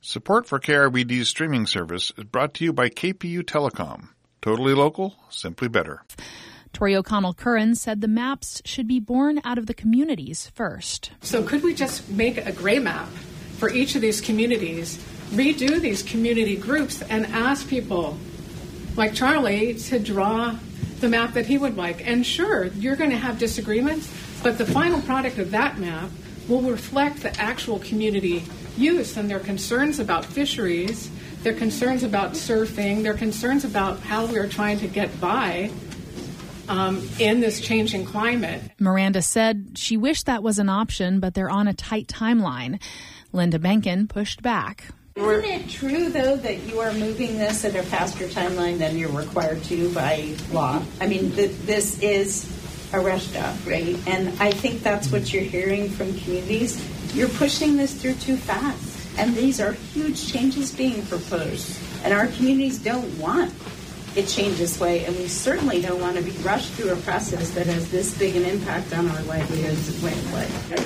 Support for KRBD's streaming service is brought to you by KPU Telecom. Totally local, simply better. Tori O'Connell-Curran said the maps should be born out of the communities first. So could we just make a gray map for each of these communities, redo these community groups, and ask people like Charlie to draw the map that he would like? And sure, you're going to have disagreements, but the final product of that map will reflect the actual community use and their concerns about fisheries, their concerns about surfing, their concerns about how we're trying to get by in this changing climate. Miranda said she wished that was an option, but they're on a tight timeline. Linda Benkin pushed back. Isn't it true, though, that you are moving this at a faster timeline than you're required to by law? I mean, this is a rush job, right? And I think that's what you're hearing from communities. You're pushing this through too fast, and these are huge changes being proposed. And our communities don't want it changed this way, and we certainly don't want to be rushed through a process that has this big an impact on our livelihoods and way of life.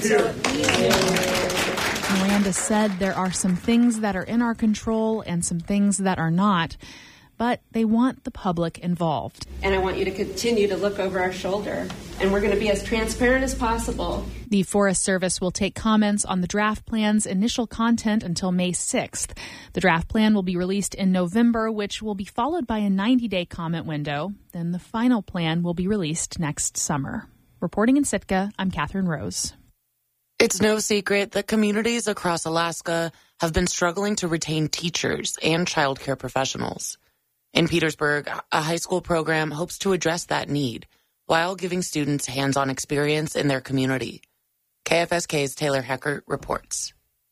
Miranda said there are some things that are in our control and some things that are not, but they want the public involved. And I want you to continue to look over our shoulder, and we're going to be as transparent as possible. The Forest Service will take comments on the draft plan's initial content until May 6th. The draft plan will be released in November, which will be followed by a 90-day comment window. Then the final plan will be released next summer. Reporting in Sitka, I'm Catherine Rose. It's no secret that communities across Alaska have been struggling to retain teachers and childcare professionals. In Petersburg, a high school program hopes to address that need while giving students hands-on experience in their community. KFSK's Taylor Heckert reports.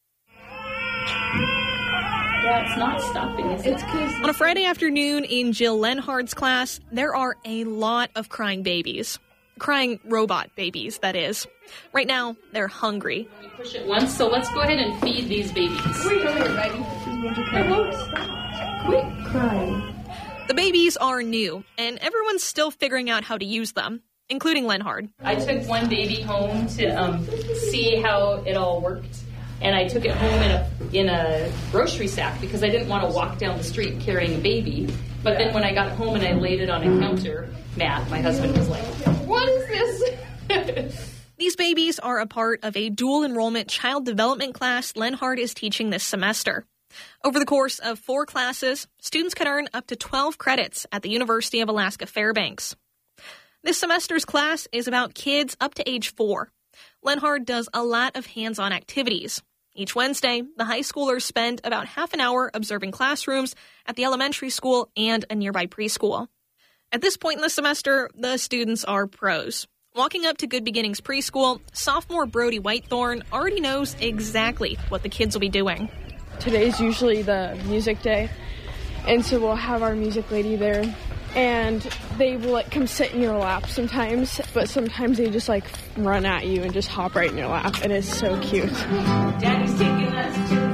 Yeah, it's not stopping, is it? On a Friday afternoon in Jill Lenhard's class, there are a lot of crying babies. Crying robot babies, that is. Right now, they're hungry. You push it once, so let's go ahead and feed these babies. Wait, I won't stop. Quit crying. The babies are new, and everyone's still figuring out how to use them, including Lenhard. I took one baby home to see how it all worked, and I took it home in a grocery sack because I didn't want to walk down the street carrying a baby. But then when I got home and I laid it on a counter mat, my husband was like, "What is this?" These babies are a part of a dual enrollment child development class Lenhard is teaching this semester. Over the course of 4 classes, students can earn up to 12 credits at the University of Alaska Fairbanks. This semester's class is about kids up to age 4. Lenhard does a lot of hands-on activities. Each Wednesday, the high schoolers spend about half an hour observing classrooms at the elementary school and a nearby preschool. At this point in the semester, the students are pros. Walking up to Good Beginnings Preschool, sophomore Brody Whitethorn already knows exactly what the kids will be doing. Today's usually the music day, and so we'll have our music lady there, and they will come sit in your lap sometimes, but sometimes they just run at you and just hop right in your lap, and it's so cute. Daddy's taking us to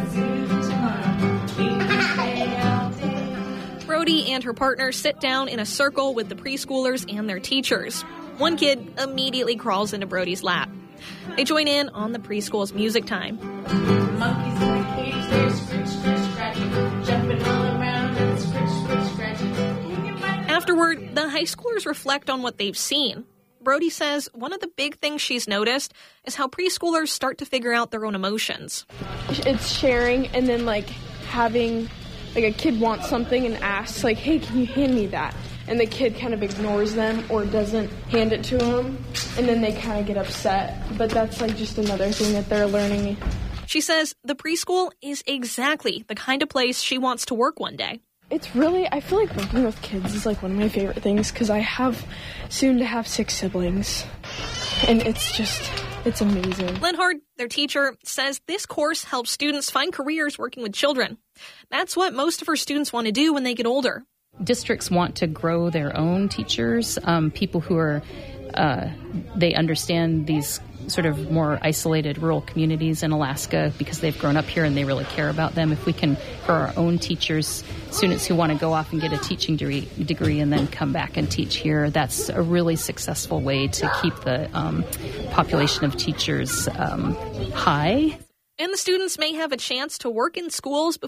the zoo tomorrow. Brody and her partner sit down in a circle with the preschoolers and their teachers. One kid immediately crawls into Brody's lap. They join in on the preschool's music time. Monkeys in the cage, they're scritch, scratch, scratching, jumping all around and scritch, scratch, scratching. Afterward, the high schoolers reflect on what they've seen. Brody says one of the big things she's noticed is how preschoolers start to figure out their own emotions. It's sharing, and then having a kid wants something and asks hey, can you hand me that? And the kid kind of ignores them or doesn't hand it to them, and then they kind of get upset. But that's just another thing that they're learning. She says the preschool is exactly the kind of place she wants to work one day. It's really, I feel like working with kids is one of my favorite things because I have soon to have 6 siblings. And it's amazing. Lenhard, their teacher, says this course helps students find careers working with children. That's what most of her students want to do when they get older. Districts want to grow their own teachers, people who are, they understand these sort of more isolated rural communities in Alaska because they've grown up here and they really care about them. If we can, for our own teachers, students who want to go off and get a teaching degree and then come back and teach here, that's a really successful way to keep the population of teachers high. And the students may have a chance to work in schools